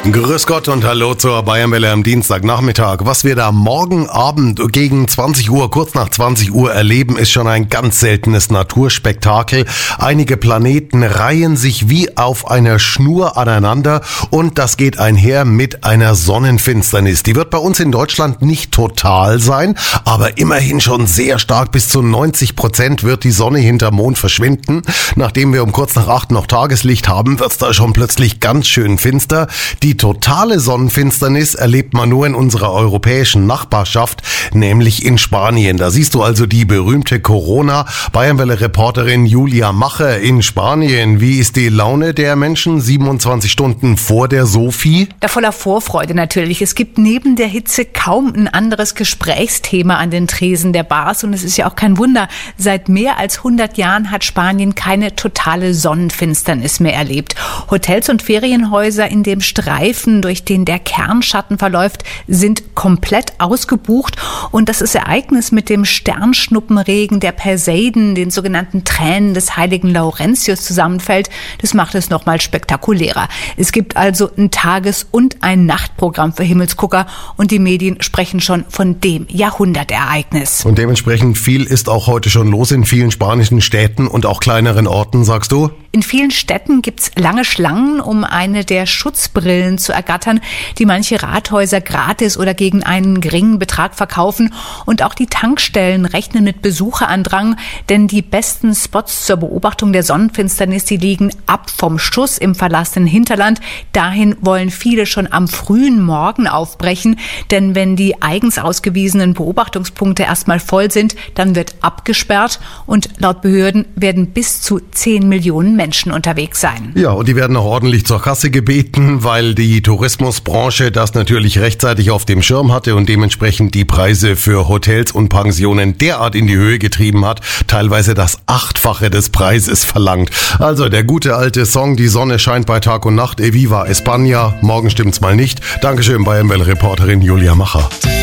Grüß Gott und hallo zur Bayernwelle am Dienstagnachmittag. Was wir da morgen Abend gegen 20 Uhr, kurz nach 20 Uhr erleben, ist schon ein ganz seltenes Naturspektakel. Einige Planeten reihen sich wie auf einer Schnur aneinander und das geht einher mit einer Sonnenfinsternis. Die wird bei uns in Deutschland nicht total sein, aber immerhin schon sehr stark. Bis zu 90% wird die Sonne hinterm Mond verschwinden. Nachdem wir um kurz nach 8 noch Tageslicht haben, wird's da schon plötzlich ganz schön finster. Die totale Sonnenfinsternis erlebt man nur in unserer europäischen Nachbarschaft, nämlich in Spanien. Da siehst du also die berühmte Corona-Bayernwelle-Reporterin Julia Macher in Spanien. Wie ist die Laune der Menschen 27 Stunden vor der Sophie? Ja, voller Vorfreude natürlich. Es gibt neben der Hitze kaum ein anderes Gesprächsthema an den Tresen der Bars. Und es ist ja auch kein Wunder, seit mehr als 100 Jahren hat Spanien keine totale Sonnenfinsternis mehr erlebt. Hotels und Ferienhäuser in dem Streifen, durch den der Kernschatten verläuft, sind komplett ausgebucht. Und das Ereignis mit dem Sternschnuppenregen der Perseiden, den sogenannten Tränen des heiligen Laurentius zusammenfällt, das macht es nochmal spektakulärer. Es gibt also ein Tages- und ein Nachtprogramm für Himmelsgucker und die Medien sprechen schon von dem Jahrhundertereignis. Und dementsprechend viel ist auch heute schon los in vielen spanischen Städten und auch kleineren Orten, sagst du? In vielen Städten gibt's lange Schlangen, um eine der Schutzbrillen zu ergattern, die manche Rathäuser gratis oder gegen einen geringen Betrag verkaufen. Und auch die Tankstellen rechnen mit Besucherandrang, denn die besten Spots zur Beobachtung der Sonnenfinsternis, die liegen ab vom Schuss im verlassenen Hinterland. Dahin wollen viele schon am frühen Morgen aufbrechen, denn wenn die eigens ausgewiesenen Beobachtungspunkte erstmal voll sind, dann wird abgesperrt und laut Behörden werden bis zu 10 Millionen Menschen unterwegs sein. Ja, und die werden auch ordentlich zur Kasse gebeten, weil die Tourismusbranche das natürlich rechtzeitig auf dem Schirm hatte und dementsprechend die Preise für Hotels und Pensionen derart in die Höhe getrieben hat, teilweise das 8-fache des Preises verlangt. Also der gute alte Song, die Sonne scheint bei Tag und Nacht, Viva España, morgen stimmt's mal nicht. Dankeschön, Bayernwelle-Reporterin Julia Macher.